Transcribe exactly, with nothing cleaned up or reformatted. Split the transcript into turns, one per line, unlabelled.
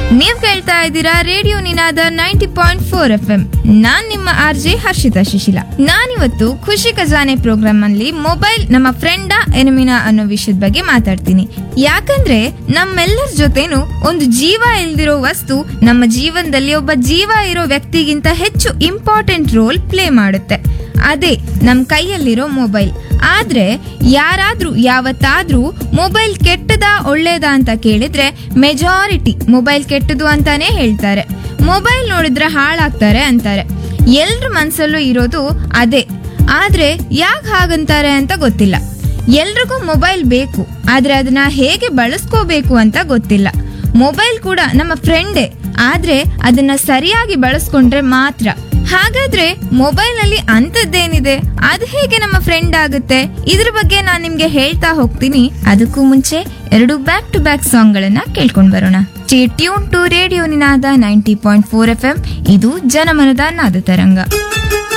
ನೀವ್ ಕೇಳ್ತಾ ಇದ್ದೀರಾ ರೇಡಿಯೋ ನಿನಾದ ninety point four F M. ನಾನ್ ನಿಮ್ಮ ಆರ್ ಜೆ ಹರ್ಷಿತಾ ಶಿಶಿಲ. ನಾನಿವತ್ತು ಖುಷಿ ಖಜಾನೆ ಪ್ರೋಗ್ರಾಮ್ ಅಲ್ಲಿ ಮೊಬೈಲ್ ನಮ್ಮ ಫ್ರೆಂಡಾ ಎನಿಮಿನಾ ಅನ್ನೋ ವಿಷಯದ ಬಗ್ಗೆ ಮಾತಾಡ್ತೀನಿ. ಯಾಕಂದ್ರೆ ನಮ್ಮೆಲ್ಲರ ಜೊತೆನೂ ಒಂದು ಜೀವ ಇಲ್ದಿರೋ ವಸ್ತು ನಮ್ಮ ಜೀವನದಲ್ಲಿ ಒಬ್ಬ ಜೀವ ಇರೋ ವ್ಯಕ್ತಿಗಿಂತ ಹೆಚ್ಚು ಇಂಪಾರ್ಟೆಂಟ್ ರೋಲ್ ಪ್ಲೇ ಮಾಡುತ್ತೆ. ಅದೇ ನಮ್ ಕೈಯಲ್ಲಿರೋ ಮೊಬೈಲ್. ಆದ್ರೆ ಯಾರಾದ್ರೂ ಯಾವತ್ತಾದ್ರೂ ಮೊಬೈಲ್ ಕೆಟ್ಟದಾ ಒಳ್ಳೇದಾ ಅಂತ ಕೇಳಿದ್ರೆ ಮೆಜಾರಿಟಿ ಮೊಬೈಲ್ ಕೆಟ್ಟದು ಅಂತಾನೆ ಹೇಳ್ತಾರೆ. ಮೊಬೈಲ್ ನೋಡಿದ್ರೆ ಹಾಳಾಗ್ತಾರೆ ಅಂತಾರೆ. ಎಲ್ರ ಮನ್ಸಲ್ಲೂ ಇರೋದು ಅದೇ. ಆದ್ರೆ ಯಾಕೆ ಹಾಗಂತಾರೆ ಅಂತ ಗೊತ್ತಿಲ್ಲ. ಎಲ್ರಿಗೂ ಮೊಬೈಲ್ ಬೇಕು, ಆದ್ರೆ ಅದನ್ನ ಹೇಗೆ ಬಳಸ್ಕೋಬೇಕು ಅಂತ ಗೊತ್ತಿಲ್ಲ. ಮೊಬೈಲ್ ಕೂಡ ನಮ್ಮ ಫ್ರೆಂಡೇ, ಆದ್ರೆ ಅದನ್ನ ಸರಿಯಾಗಿ ಬಳಸ್ಕೊಂಡ್ರೆ ಮಾತ್ರ. ಹಾಗಾದ್ರೆ ಮೊಬೈಲ್ ಅಲ್ಲಿ ಅಂತದ್ದೇನಿದೆ, ಅದು ಹೇಗೆ ನಮ್ಮ ಫ್ರೆಂಡ್ ಆಗುತ್ತೆ? ಇದ್ರ ಬಗ್ಗೆ ನಾನ್ ನಿಮ್ಗೆ ಹೇಳ್ತಾ ಹೋಗ್ತೀನಿ. ಅದಕ್ಕೂ ಮುಂಚೆ ಎರಡು ಬ್ಯಾಕ್ ಟು ಬ್ಯಾಕ್ ಸಾಂಗ್ ಗಳನ್ನ ಕೇಳ್ಕೊಂಡ್ ಬರೋಣ. Stay tune to radio Ninada ninety point four F M. ಇದು ಜನಮನದ ನಾದ ತರಂಗ.